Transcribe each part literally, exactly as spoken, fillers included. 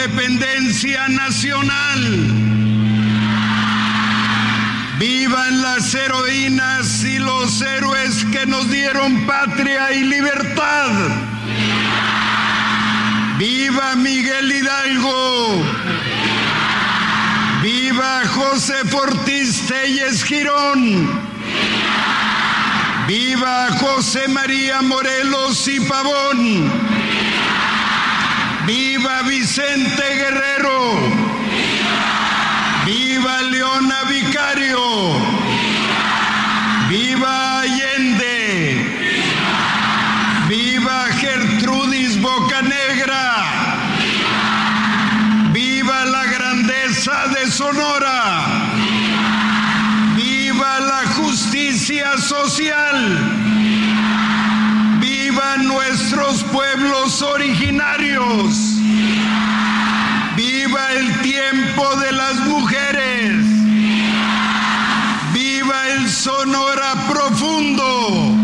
independencia nacional. Vivan las heroínas y los héroes que nos dieron patria y libertad. ¡Viva Miguel Hidalgo! ¡Viva José Ortiz Telles Girón! ¡Viva José María Morelos y Pavón! ¡Viva Vicente Guerrero! ¡Viva Leona Vicario! ¡Viva Allende! ¡Viva Gertrudis Bocanegra! ¡Viva la grandeza de Sonora! ¡Viva la justicia social! ¡Viva nuestros pueblos originarios! ¡Viva el tiempo de las mujeres! ¡Viva el Sonora profundo!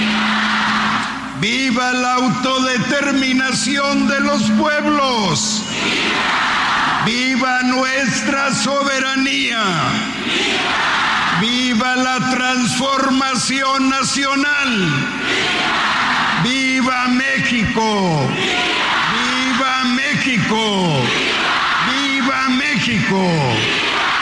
¡Viva la autodeterminación de los pueblos! ¡Viva nuestra soberanía! ¡Viva la transformación nacional! ¡Viva México! ¡Viva México! ¡Viva México!